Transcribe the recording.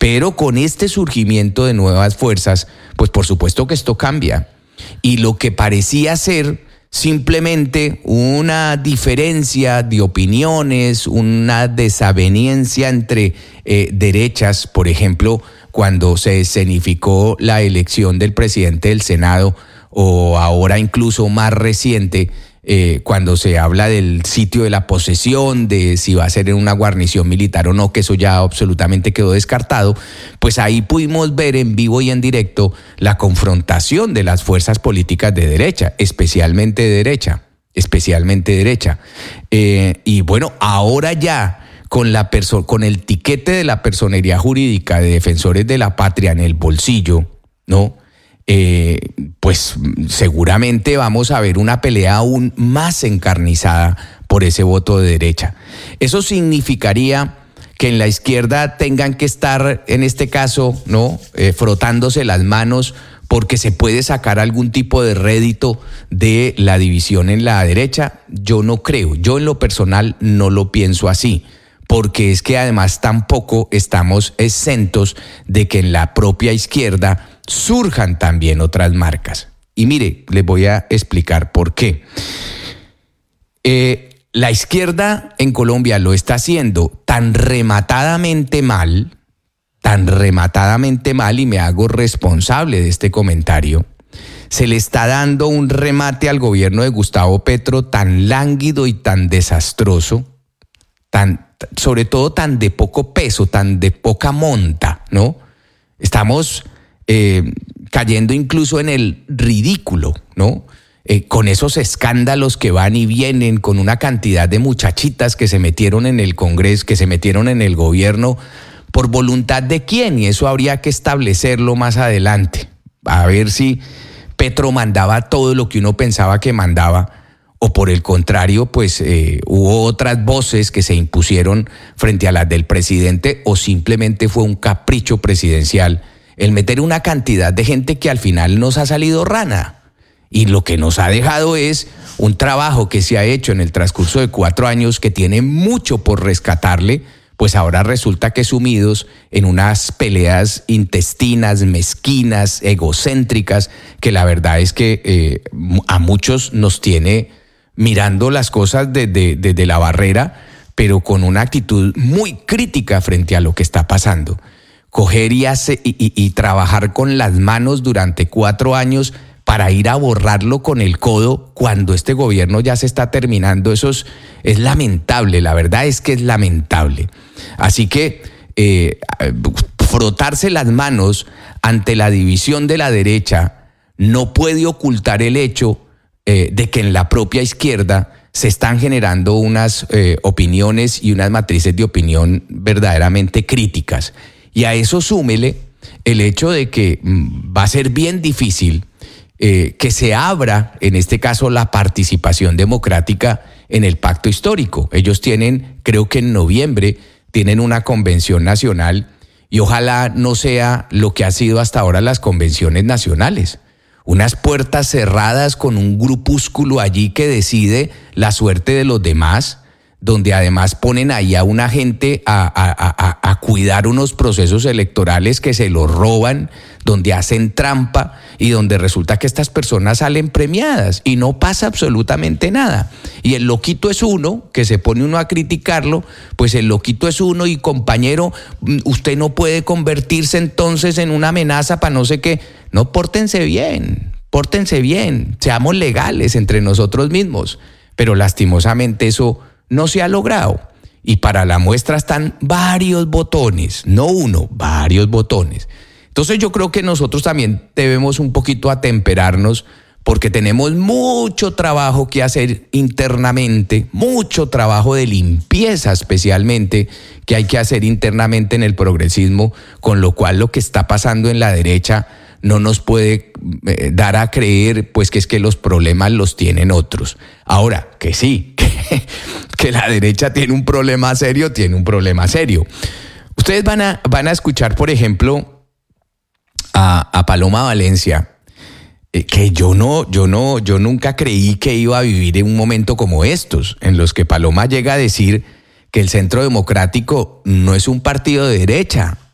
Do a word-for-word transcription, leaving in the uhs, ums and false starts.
Pero con este surgimiento de nuevas fuerzas, pues por supuesto que esto cambia. Y lo que parecía ser simplemente una diferencia de opiniones, una desaveniencia entre eh, derechas, por ejemplo, cuando se escenificó la elección del presidente del Senado, o ahora incluso más reciente, eh, cuando se habla del sitio de la posesión, de si va a ser en una guarnición militar o no, que eso ya absolutamente quedó descartado, pues ahí pudimos ver en vivo y en directo la confrontación de las fuerzas políticas de derecha, especialmente de derecha, especialmente de derecha. Eh, y bueno, ahora ya con, la perso- con el tiquete de la personería jurídica de defensores de la patria en el bolsillo, ¿no? Eh, pues seguramente vamos a ver una pelea aún más encarnizada por ese voto de derecha. Eso significaría que en la izquierda tengan que estar, en este caso, ¿no? Eh, frotándose las manos porque se puede sacar algún tipo de rédito de la división en la derecha. Yo no creo, yo en lo personal no lo pienso así, porque es que además tampoco estamos exentos de que en la propia izquierda surjan también otras marcas. Y mire, les voy a explicar por qué. Eh, la izquierda en Colombia lo está haciendo tan rematadamente mal, tan rematadamente mal, y me hago responsable de este comentario. Se le está dando un remate al gobierno de Gustavo Petro tan lánguido y tan desastroso, tan, sobre todo tan de poco peso, tan de poca monta, ¿no? Estamos Eh, cayendo incluso en el ridículo, ¿no? Eh, con esos escándalos que van y vienen, con una cantidad de muchachitas que se metieron en el Congreso, que se metieron en el gobierno, ¿por voluntad de quién? Y eso habría que establecerlo más adelante, a ver si Petro mandaba todo lo que uno pensaba que mandaba, o por el contrario, pues eh, hubo otras voces que se impusieron frente a las del presidente, o simplemente fue un capricho presidencial el meter una cantidad de gente que al final nos ha salido rana. Y lo que nos ha dejado es un trabajo que se ha hecho en el transcurso de cuatro años que tiene mucho por rescatarle, pues ahora resulta que sumidos en unas peleas intestinas, mezquinas, egocéntricas, que la verdad es que eh, a muchos nos tiene mirando las cosas desde, desde la barrera, pero con una actitud muy crítica frente a lo que está pasando. Coger y, hace, y, y, y trabajar con las manos durante cuatro años para ir a borrarlo con el codo cuando este gobierno ya se está terminando, eso es, es lamentable, la verdad es que es lamentable. Así que eh, frotarse las manos ante la división de la derecha no puede ocultar el hecho eh, de que en la propia izquierda se están generando unas eh, opiniones y unas matrices de opinión verdaderamente críticas. Y a eso súmele el hecho de que va a ser bien difícil eh, que se abra, en este caso, la participación democrática en el pacto histórico. Ellos tienen, creo que en noviembre, tienen una convención nacional y ojalá no sea lo que ha sido hasta ahora las convenciones nacionales. Unas puertas cerradas con un grupúsculo allí que decide la suerte de los demás, donde además ponen ahí a una gente a, a, a, a cuidar unos procesos electorales que se los roban, donde hacen trampa y donde resulta que estas personas salen premiadas y no pasa absolutamente nada. Y el loquito es uno, que se pone uno a criticarlo, pues el loquito es uno y compañero, usted no puede convertirse entonces en una amenaza para no sé qué. No, pórtense bien, pórtense bien, seamos legales entre nosotros mismos, pero lastimosamente eso no se ha logrado. Y para la muestra están varios botones, no uno, varios botones. Entonces yo creo que nosotros también debemos un poquito atemperarnos porque tenemos mucho trabajo que hacer internamente, mucho trabajo de limpieza especialmente que hay que hacer internamente en el progresismo, con lo cual lo que está pasando en la derecha no nos puede eh, dar a creer pues que es que los problemas los tienen otros. Ahora, que sí, que, que la derecha tiene un problema serio, tiene un problema serio. Ustedes van a, van a escuchar, por ejemplo, a, a Paloma Valencia, eh, que yo no, yo no, yo nunca creí que iba a vivir en un momento como estos, en los que Paloma llega a decir que el Centro Democrático no es un partido de derecha,